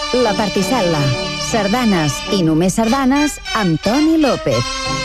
La Particel·la. Sardanes i només sardanes amb Toni López.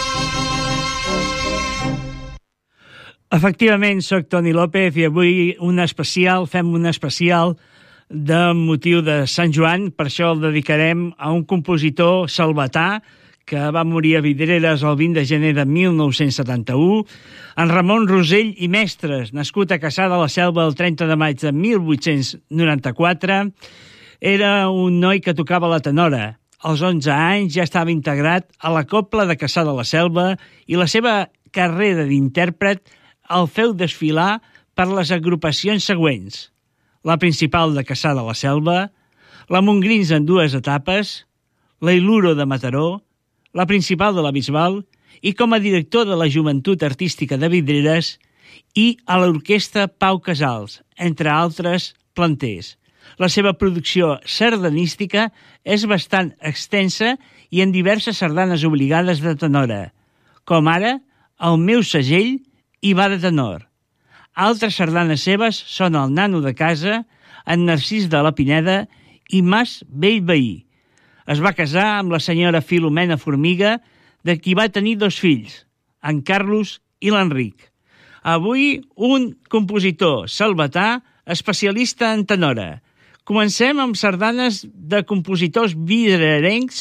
Efectivament, soc Toni López i avui fem un especial de motiu de Sant Joan. Per això el dedicarem a un compositor salvatà que va morir a Vidreres el 20 de gener de 1971, en Ramon Rosell i Mestres, nascut a Cassà de la Selva el 30 de maig de 1894, era un noi que tocava la tenora. Als 11 anys ja estava integrat a la Cobla de Cassà de la Selva i la seva carrera d'intèrpret el feu desfilar per les agrupacions següents: la Principal de Cassà de la Selva, la Montgrins en 2 etapes, la Iluro de Mataró, la Principal de la Bisbal i com a director de la Joventut Artística de Vidreres i a l'Orquestra Pau Casals, entre altres planters. La seva producció sardanística és bastant extensa i en diverses sardanes obligades de tenora, com ara El meu segell i Va de tenor. Altres sardanes seves són El nano de casa, En Narcís de la Pineda i Mas vell veí. Es va casar amb la senyora Filomena Formiga, de qui va tenir 2 fills, en Carlos i l'Enric. Avui un compositor salvatà especialista en tenora. Comencem amb sardanes de compositors vidrerencs